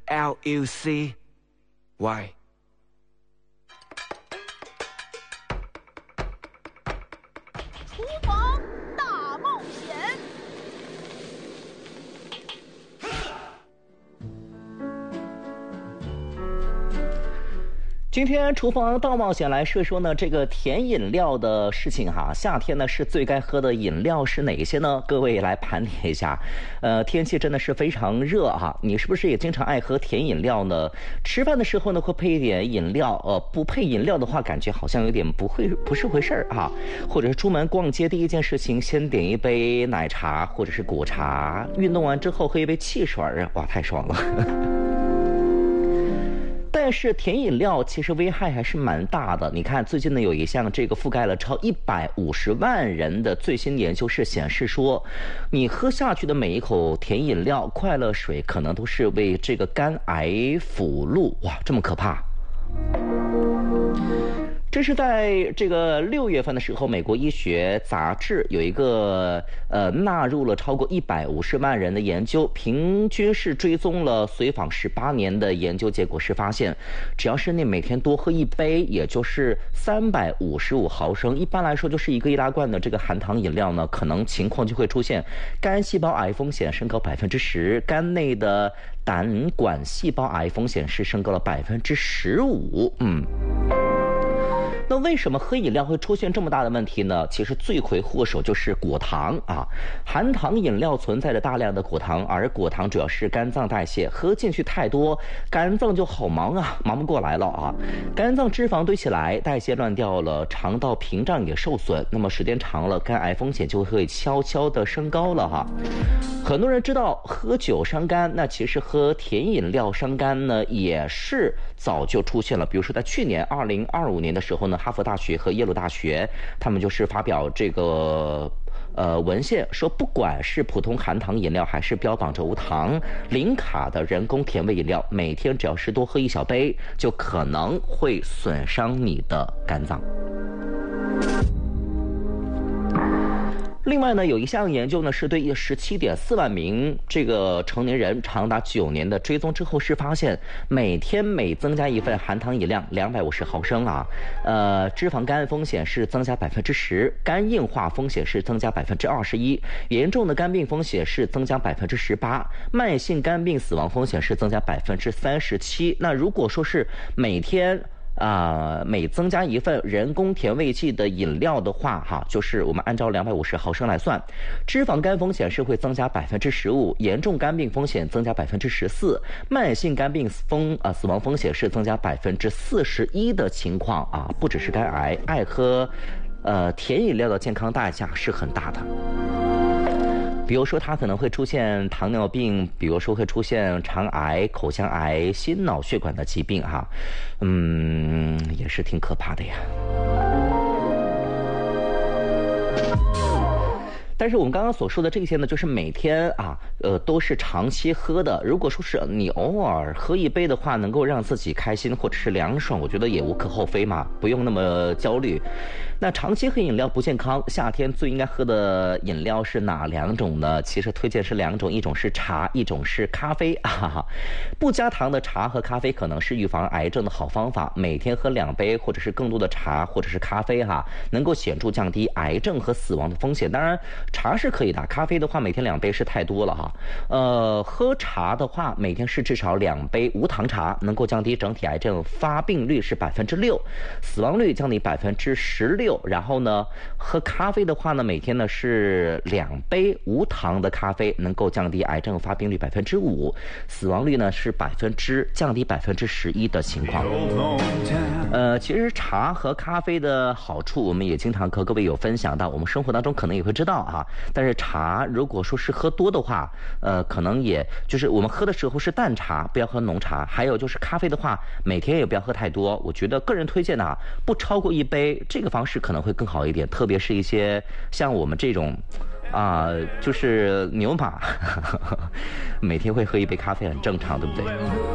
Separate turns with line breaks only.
LUCY。
厨房大冒险。
今天厨房大冒险来说说呢这个甜饮料的事情哈。夏天呢是最该喝的饮料是哪些呢？各位来盘点一下。天气真的是非常热哈，你是不是也经常爱喝甜饮料呢？吃饭的时候呢会配一点饮料，不配饮料的话感觉好像有点不是回事儿哈。或者是出门逛街第一件事情先点一杯奶茶或者是果茶，运动完之后喝一杯汽水，哇太爽了。但是甜饮料其实危害还是蛮大的。你看最近呢有一项这个覆盖了超150万人的最新研究是显示说，你喝下去的每一口甜饮料、快乐水可能都是为这个肝癌辅路。哇，这么可怕！这是在这个6月份的时候，美国医学杂志有一个纳入了超过150万人的研究，平均是追踪了随访18年的研究结果是发现，只要是你每天多喝一杯，也就是355毫升，一般来说就是一个易拉罐的这个含糖饮料呢，可能情况就会出现肝细胞癌风险升高10%，肝内的胆管细胞癌风险是升高了15%。那为什么喝饮料会出现这么大的问题呢？其实罪魁祸首就是果糖啊。含糖饮料存在着大量的果糖，而果糖主要是肝脏代谢，喝进去太多，肝脏就好忙啊，忙不过来了啊。肝脏脂肪堆起来，代谢乱掉了，肠道屏障也受损，那么时间长了，肝癌风险就会悄悄的升高了哈。很多人知道喝酒伤肝，那其实喝甜饮料伤肝呢，也是早就出现了。比如说在去年2025年的时候呢，哈佛大学和耶鲁大学他们就是发表这个文献说，不管是普通含糖饮料还是标榜着无糖零卡的人工甜味饮料，每天只要是多喝1小杯，就可能会损伤你的肝脏。另外呢，有一项研究呢，是对17.4万名这个成年人长达9年的追踪之后，是发现每增加一份含糖饮料250毫升啊，脂肪肝风险是增加10%，肝硬化风险是增加21%，严重的肝病风险是增加18%，慢性肝病死亡风险是增加37%。那如果说是每增加一份人工甜味剂的饮料的话，就是我们按照250毫升来算，脂肪肝风险是会增加15%，严重肝病风险增加14%，慢性肝病死亡风险是增加41%的情况啊！不只是肝癌，爱喝甜饮料的健康代价是很大的。比如说它可能会出现糖尿病，比如说会出现肠癌、口腔癌、心脑血管的疾病哈，也是挺可怕的呀。但是我们刚刚所说的这些呢，就是每天都是长期喝的。如果说是你偶尔喝一杯的话，能够让自己开心或者是凉爽，我觉得也无可厚非嘛，不用那么焦虑。那长期喝饮料不健康，夏天最应该喝的饮料是哪2种呢？其实推荐是2种，一种是茶，一种是咖啡不加糖的茶和咖啡可能是预防癌症的好方法，每天喝2杯或者是更多的茶或者是咖啡能够显著降低癌症和死亡的风险。当然茶是可以的，咖啡的话每天2杯是太多了喝茶的话每天是至少2杯无糖茶，能够降低整体癌症发病率是6%，死亡率降低16%。然后呢，喝咖啡的话呢，每天呢是2杯无糖的咖啡，能够降低癌症发病率5%，死亡率呢是降低11%的情况。其实茶和咖啡的好处，我们也经常和各位有分享到，我们生活当中可能也会知道但是茶如果说是喝多的话，可能也就是我们喝的时候是淡茶，不要喝浓茶。还有就是咖啡的话，每天也不要喝太多。我觉得个人推荐不超过1杯，这个方式可能会更好一点。特别是一些像我们这种就是牛马每天会喝1杯咖啡很正常，对不对？